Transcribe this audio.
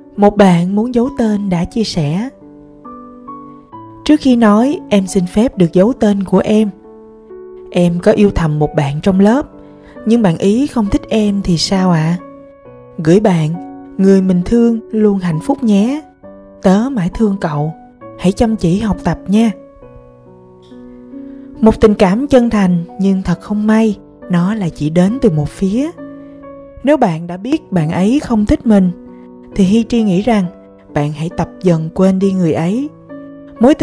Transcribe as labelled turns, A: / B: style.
A: Một bạn muốn giấu tên đã chia sẻ: trước khi nói em xin phép được giấu tên của em. Em có yêu thầm một bạn trong lớp, nhưng bạn ý không thích em thì sao ạ? Gửi bạn, người mình thương luôn hạnh phúc nhé. Tớ mãi thương cậu, hãy chăm chỉ học tập nha. Một tình cảm chân thành, nhưng thật không may, nó lại chỉ đến từ một phía. Nếu bạn đã biết bạn ấy không thích mình, thì Hi Tri nghĩ rằng bạn hãy tập dần quên đi người ấy.